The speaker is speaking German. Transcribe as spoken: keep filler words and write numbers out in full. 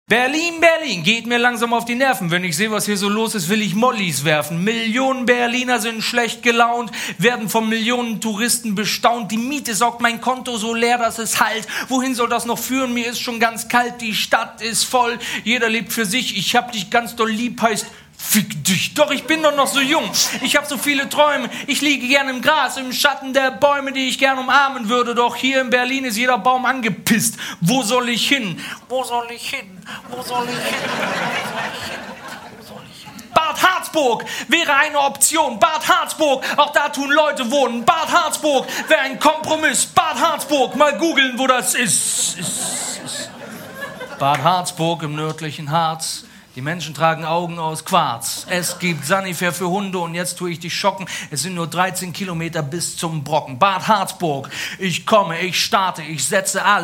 Berlin, Berlin, geht mir langsam auf die Nerven. Wenn ich sehe, was hier so los ist, will ich Mollys werfen. Millionen Berliner sind schlecht gelaunt, werden von Millionen Touristen bestaunt. Die Miete saugt mein Konto so leer, dass es hallt. Wohin soll das noch führen? Mir ist schon ganz kalt, die Stadt ist voll. Jeder lebt für sich, ich hab dich ganz doll lieb, heißt fick dich. Doch ich bin doch noch so jung, ich hab so viele Träume. Ich liege gern im Gras, im Schatten der Bäume, die ich gern umarmen würde. Doch hier in Berlin ist jeder Baum angepisst. Wo soll ich hin? Wo soll ich hin? Wo soll ich hin? Wo soll ich hin? Bad Harzburg wäre eine Option. Bad Harzburg, auch da tun Leute wohnen. Bad Harzburg wäre ein Kompromiss. Bad Harzburg, mal googeln, wo das ist. ist, ist. Bad Harzburg im nördlichen Harz. Die Menschen tragen Augen aus Quarz. Es gibt Sanifair für Hunde und jetzt tue ich dich schocken. Es sind nur dreizehn Kilometer bis zum Brocken. Bad Harzburg, ich komme, ich starte, ich setze alles.